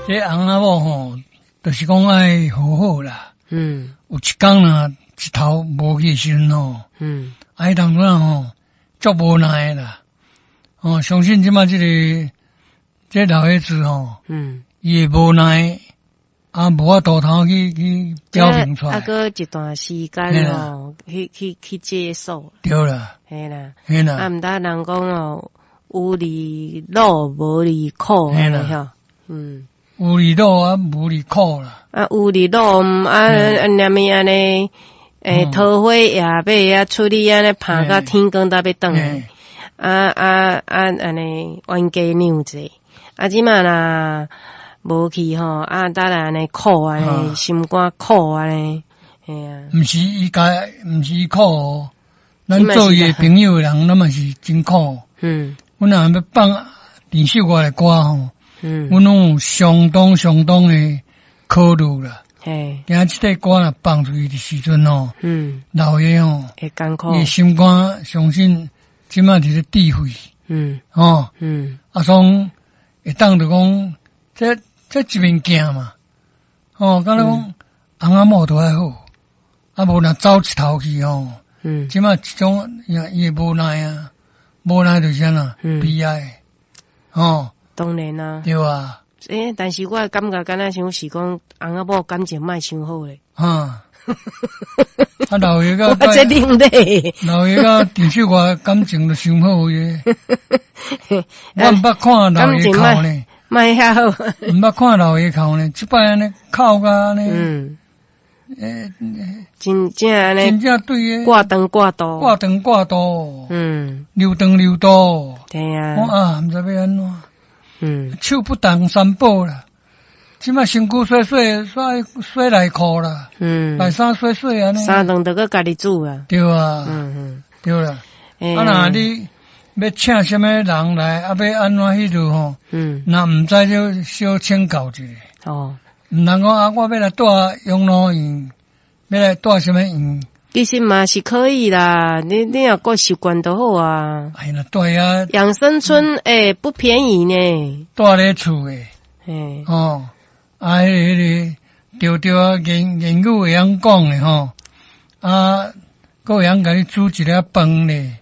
这翁仔某吼，就是讲爱好好啦。有一天啦，一头无去时阵吼，伊当初吼足无奈啦。相信即马这老爷子吼，伊会无奈，无法度头去表明出来。 过一段时间吼，去接受。 对啦， 嘿啦， 毋得人讲哦，有利乐无利苦安尼吼， 有利乐无利苦啦。 有利乐念咪安尼，桃花夜尾处理安尼拍到天光才要转来，安尼冤家扭者，即马啦无去吼，当然安尼苦安尼，心肝苦安尼，嘿啊。 毋是伊苦哦，咱做伊诶朋友诶人，咱嘛是真苦。阮若要放电视外诶歌吼，阮拢有相当诶考虑啦。嘿，今即个歌若放出去的时阵吼，老爷吼， 会艰苦， 伊心肝相信即马伫咧智慧。从会当着讲，这一面镜嘛，敢若讲翁仔某都还好，无若走一头去吼，即马即种伊会无奈啊，无奈就是安那悲哀， 当然啊， 对啊。 但是我感觉敢若像是讲翁仔某感情莫伤好咧。 老爷我这另类， 老爷甲电视外感情就伤好耶。我毋捌看老爷哭呢， 莫遐好， 毋捌看老爷哭呢，即摆安尼哭甲安尼， 真正安尼， 真正对诶， 挂长挂倒， 溜长溜倒， 对啊， 我毋知要安怎，手不当三宝啦。即摆身躯洗内裤啦，内衫洗安尼， 衫拢得个家己煮啊， 对啊，对啦。若你要请什么人来，要安怎迄度吼，若毋知就小请教一下。毋通讲我要来住养老院，要来住什么院？ 其实嘛是可以啦，你若过习惯就好啊。 哎呀，住啊， 养生村不便宜呢， 住咧厝诶，迄个条啊言语会晓讲诶吼，个会晓甲你煮一粒饭咧，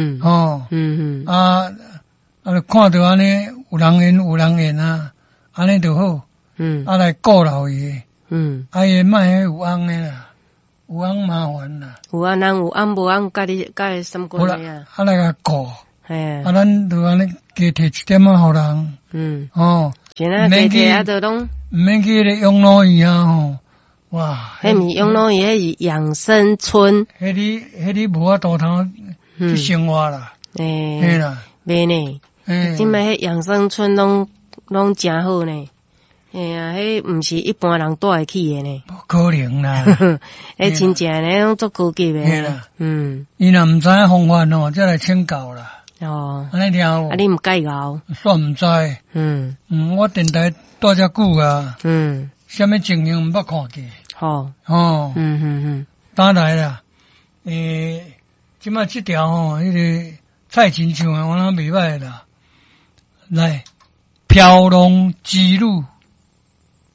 看到安尼有人缘啊，安尼就好，来顾老爷，伊莫有翁诶啦，有翁麻烦啦， 有啊，人有翁无翁，甲伊什关系啊？ 来甲顾，咱就安尼加摕一点仔互人， 免去就拢。 毋免去咧养老院啊吼，哇！ 迄毋是养老院，迄是养生村。 迄你无法度通去生活啦。嘿啦， 袂呢。即摆迄养生村拢真好呢。嘿啊，迄毋是一般人住会起诶呢。 无可能啦。 迄真正呢，拢足高级诶。 嘿啦。伊若毋知影方法吼，则来请教啦。安尼听有？ 你毋介教？ 煞毋知。我电台住遮久啊。什么情形毋捌看过。当来啦。即摆即条吼，迄个蔡琴唱诶，我諗袂歹啦。来，飘龙之路。